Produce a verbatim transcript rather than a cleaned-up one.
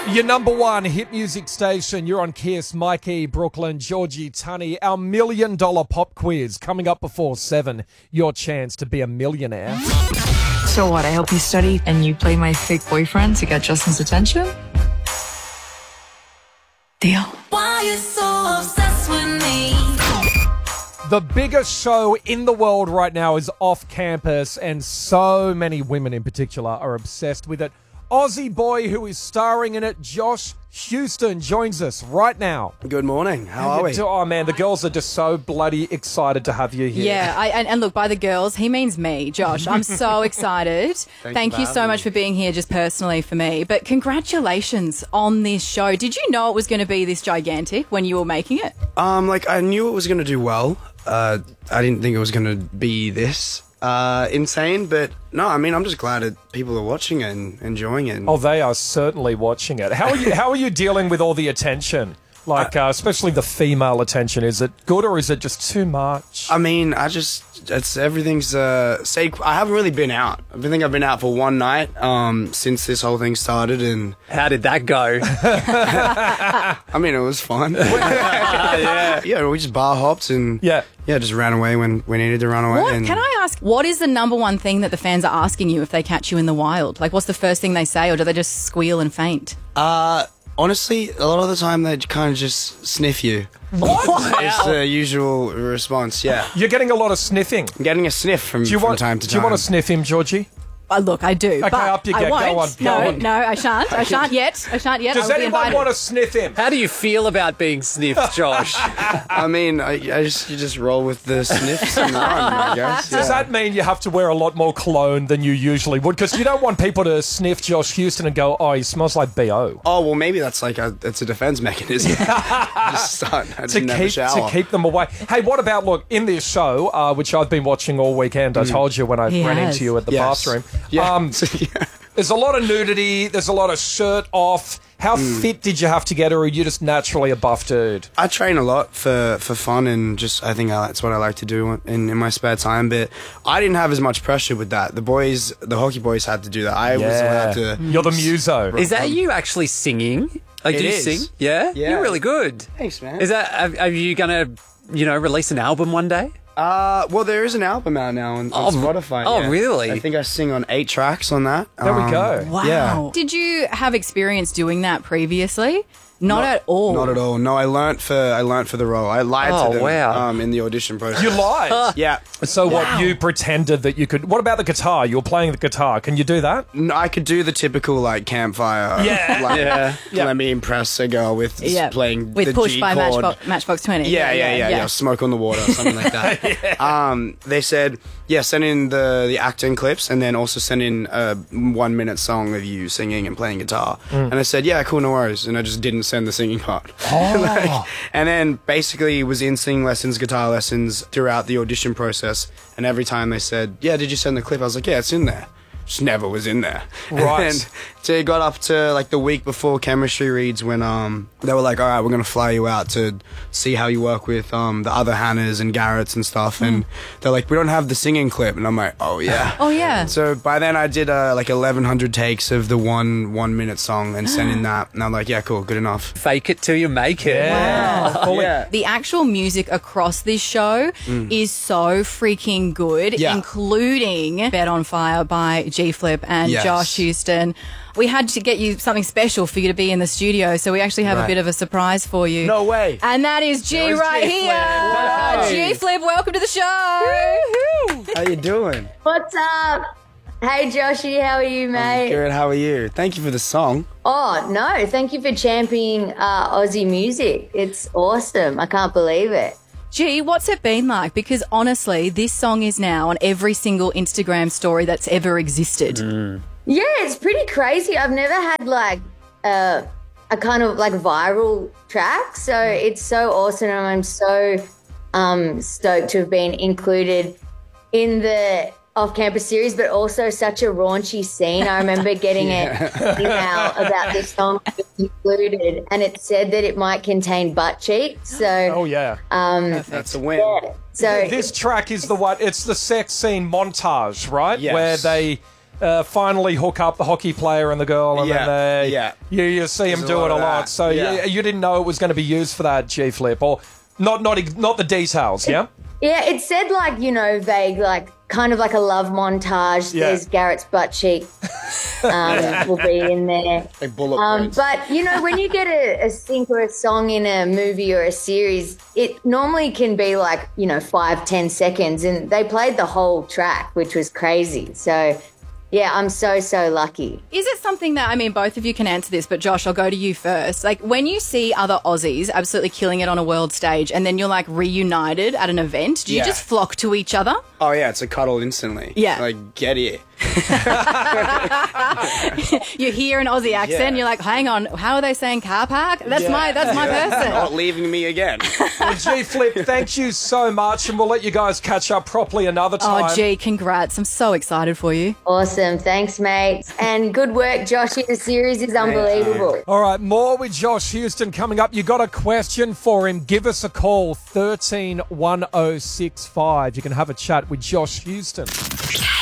Your number one hit music station. You're on Kiss. Mikey, Brooklyn, Georgie, Tunny. Our million dollar pop quiz coming up before seven. Your chance to be a millionaire. So what, I help you study and you play my fake boyfriend to get Justin's attention? Deal. Why you so obsessed with me? The biggest show in the world right now is Off Campus, and so many women in particular are obsessed with it. Aussie boy who is starring in it, Josh Houston, joins us right now. Good morning. How are we? Oh, man, the girls are just so bloody excited to have you here. Yeah, I, and, and look, by the girls, he means me, Josh. I'm so excited. Thank Thank you you for so having much me. for being here just personally for me. But congratulations on this show. Did you know it was going to be this gigantic when you were making it? Um, like I knew it was going to do well. Uh, I didn't think it was going to be this uh, insane, but no, I mean, I'm just glad that people are watching it and enjoying it. Oh, they are certainly watching it. How are you? How are you dealing with all the attention? Like, uh, especially the female attention. Is it good or is it just too much? I mean, I just, it's everything's, uh, say, I haven't really been out. I think I've been out for one night, um, since this whole thing started, and How did that go? I mean, it was fun. yeah. Yeah, we just bar hopped and, Yeah. yeah, just ran away when we needed to run away. What? And Can I ask, what is the number one thing that the fans are asking you if they catch you in the wild? Like, what's the first thing they say, or do they just squeal and faint? Uh, honestly, a lot of the time they kind of just sniff you. What? It's the usual response, yeah. You're getting a lot of sniffing. I'm getting a sniff from, Do you from want? time to do you time. want to sniff him, Georgie? Uh, look, I do. Okay, but up you I get. Go won't. on, go no, on. no, I shan't. I shan't yet. I shan't yet. Does I will be anyone invited. want to sniff him? How do you feel about being sniffed, Josh? I mean, I, I just you just roll with the sniffs and run, I guess. Does yeah. that mean you have to wear a lot more cologne than you usually would? Because you don't want people to sniff Josh Houston and go, "Oh, he smells like B O." Oh well, maybe that's like a it's a defense mechanism. just start. I To didn't have a keep, shower. to keep them away. Hey, what about, look, in this show, uh, which I've been watching all weekend, I told you when I He ran has. into you at the Yes. bathroom. Yeah. Um, yeah. there's a lot of nudity, there's a lot of shirt off. How fit did you have to get, or are you just naturally a buff dude? I train a lot for, for fun and just I think I, that's what I like to do in, in my spare time. But I didn't have as much pressure with that. The boys, the hockey boys, had to do that. I was allowed to. You're the muso. Is that you actually singing? Like, It do you is. sing? Yeah? Yeah. You're really good. Thanks, man. Is that, are, are you going to, you know, release an album one day? Uh, well, there is an album out now on, on Oh, Spotify. oh, yeah. really? I think I sing on eight tracks on that. There we Um, go. Wow. Yeah. Did you have experience doing that previously? Not, at all. Not at all. No, I learnt for I learnt for the role. I lied Oh, to them wow. um, in the audition process. You lied. Yeah. So what, you pretended that you could... What about the guitar? You were playing the guitar. Can you do that? No, I could do the typical like campfire. Yeah. Like, Yeah. Yeah. Let me impress a girl with s- Yeah. playing With the Push G by chord. Matchbox, Matchbox twenty. Yeah, yeah, yeah, yeah, Smoke on the water, something like that. Um, they said, yeah, send in the the acting clips, and then also send in a one minute song of you singing and playing guitar. And I said, yeah, cool, no worries. And I just didn't send the singing part. Like, and then basically was in singing lessons, guitar lessons throughout the audition process. And every time they said, yeah, did you send the clip? I was like, yeah, it's in there. Just never was in there. Right. And so it got up to like the week before chemistry reads when um they were like, all right, we're gonna fly you out to see how you work with um the other Hannahs and Garretts and stuff. And they're like, we don't have the singing clip. And I'm like, oh yeah. Oh, yeah. So by then I did uh, like eleven hundred takes of the one one minute song and sent in that. And I'm like, yeah, cool, good enough. Fake it till you make it. Wow. Fully- Yeah. The actual music across this show is so freaking good, Yeah. including Bet on Fire by G Flip and Yes. Josh Houston. We had to get you something special for you to be in the studio, so we actually have a Right. bit of a surprise for you. No way. And that is G There is right G here. Flip. G Flip, welcome to the show. How you doing? What's up? Hey Joshy, how are you, mate? Good, how are you? Thank you for the song. Oh, no, thank you for championing uh, Aussie music. It's awesome. I can't believe it. G, what's it been like? Because honestly, this song is now on every single Instagram story that's ever existed. Yeah, it's pretty crazy. I've never had like uh, a kind of like viral track, so it's so awesome, and I'm so um, stoked to have been included in the off-campus series, but also such a raunchy scene. I remember getting an email about this song being included, and it said that it might contain butt cheeks. So, Oh, yeah. um, That's a win. yeah. So This track is the one, it's the sex scene montage, right? Yes. Where they uh, finally hook up the hockey player and the girl, and Yeah, then they, yeah. you, you see him There's a do lot it a of lot. that, So yeah. you, you didn't know it was going to be used for that G Flip, or not? Not ex- not the details. Yeah. Yeah, it said like, you know, vague, like kind of like a love montage. Yeah. There's Garrett's butt cheek um, will be in there. Like bullet Um, points. but, you know, when you get a, a sync or a song in a movie or a series, it normally can be like, you know, five, ten seconds. And they played the whole track, which was crazy. So, yeah, I'm so, so lucky. Is it something that, I mean, both of you can answer this, but Josh, I'll go to you first. Like, when you see other Aussies absolutely killing it on a world stage and then you're like reunited at an event, do you Yeah. just flock to each other? Oh, yeah, it's a cuddle instantly. Yeah. Like, get here. You hear an Aussie accent, Yeah. you're like, hang on, how are they saying car park? That's Yeah. my that's my person. Not leaving me again. Well, G Flip, thank you so much, and we'll let you guys catch up properly another time. Oh, gee, congrats. I'm so excited for you. Awesome. Thanks, mate. And good work, Joshy. The series is unbelievable. All right, more with Josh Houston coming up. You got a question for him? Give us a call, thirteen one oh six five. You can have a chat with Josh Houston.